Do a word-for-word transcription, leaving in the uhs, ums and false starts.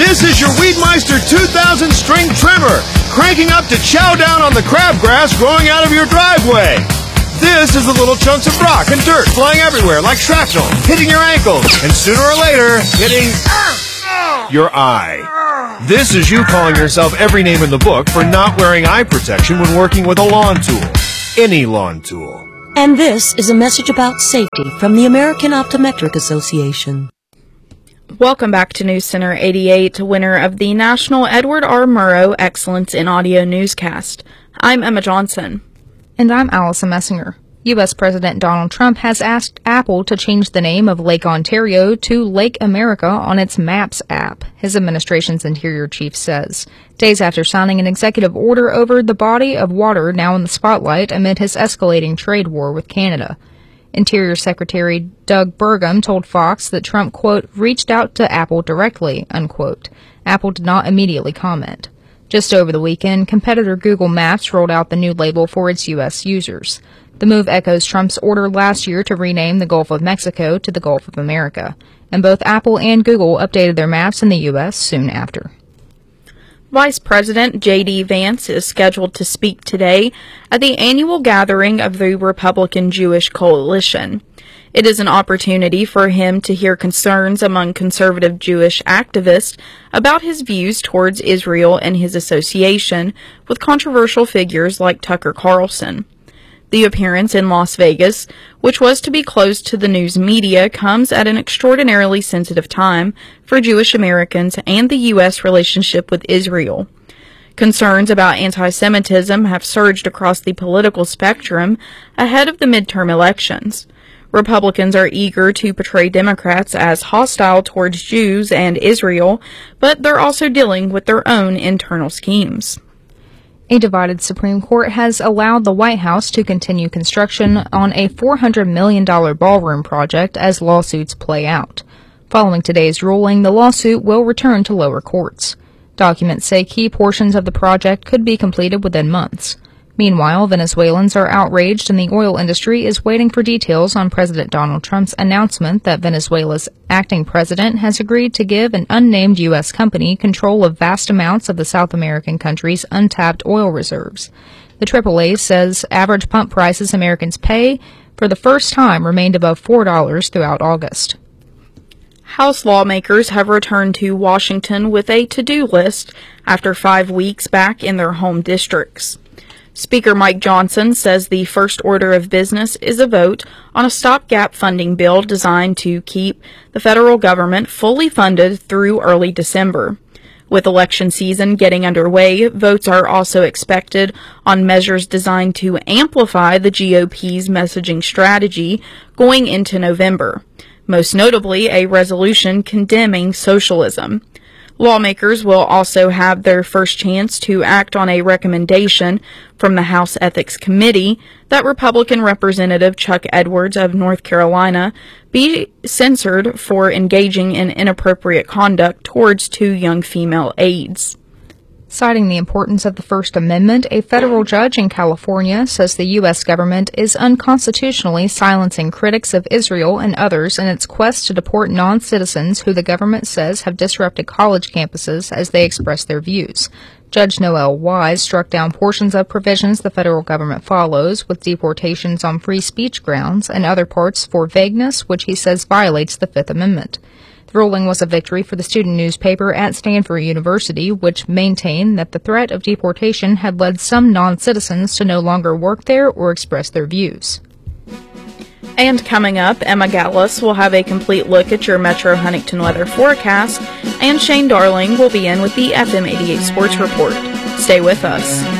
This is your Weedmeister two thousand string trimmer, cranking up to chow down on the crabgrass growing out of your driveway. This is the little chunks of rock and dirt flying everywhere like shrapnel, hitting your ankles, and sooner or later, hitting your eye. This is you calling yourself every name in the book for not wearing eye protection when working with a lawn tool. Any lawn tool. And this is a message about safety from the American Optometric Association. Welcome back to News Center eighty-eight, winner of the National Edward R. Murrow Excellence in Audio Newscast. I'm Emma Johnson. And I'm Allison Messinger. U S President Donald Trump has asked Apple to change the name of Lake Ontario to Lake America on its Maps app, his administration's interior chief says, days after signing an executive order over the body of water now in the spotlight amid his escalating trade war with Canada. Interior Secretary Doug Burgum told Fox that Trump, quote, reached out to Apple directly, unquote. Apple did not immediately comment. Just over the weekend, competitor Google Maps rolled out the new label for its U S users. The move echoes Trump's order last year to rename the Gulf of Mexico to the Gulf of America, and both Apple and Google updated their maps in the U S soon after. Vice President J D. Vance is scheduled to speak today at the annual gathering of the Republican Jewish Coalition. It is an opportunity for him to hear concerns among conservative Jewish activists about his views towards Israel and his association with controversial figures like Tucker Carlson. The appearance in Las Vegas, which was to be closed to the news media, comes at an extraordinarily sensitive time for Jewish Americans and the U S relationship with Israel. Concerns about anti-Semitism have surged across the political spectrum ahead of the midterm elections. Republicans are eager to portray Democrats as hostile towards Jews and Israel, but they're also dealing with their own internal schemes. A divided Supreme Court has allowed the White House to continue construction on a four hundred million dollars ballroom project as lawsuits play out. Following today's ruling, the lawsuit will return to lower courts. Documents say key portions of the project could be completed within months. Meanwhile, Venezuelans are outraged and the oil industry is waiting for details on President Donald Trump's announcement that Venezuela's acting president has agreed to give an unnamed U S company control of vast amounts of the South American country's untapped oil reserves. The triple A says average pump prices Americans pay for the first time remained above four dollars throughout August. House lawmakers have returned to Washington with a to-do list after five weeks back in their home districts. Speaker Mike Johnson says the first order of business is a vote on a stopgap funding bill designed to keep the federal government fully funded through early December. With election season getting underway, votes are also expected on measures designed to amplify the G O P's messaging strategy going into November, most notably a resolution condemning socialism. Lawmakers will also have their first chance to act on a recommendation from the House Ethics Committee that Republican Representative Chuck Edwards of North Carolina be censored for engaging in inappropriate conduct towards two young female aides. Citing the importance of the First Amendment, a federal judge in California says the U S government is unconstitutionally silencing critics of Israel and others in its quest to deport non-citizens who the government says have disrupted college campuses as they express their views. Judge Noel Wise struck down portions of provisions the federal government follows, with deportations on free speech grounds and other parts for vagueness, which he says violates the Fifth Amendment. The ruling was a victory for the student newspaper at Stanford University, which maintained that the threat of deportation had led some non-citizens to no longer work there or express their views. And coming up, Emma Gatlas will have a complete look at your Metro Huntington weather forecast, and Shane Darling will be in with the F M eighty-eight Sports Report. Stay with us.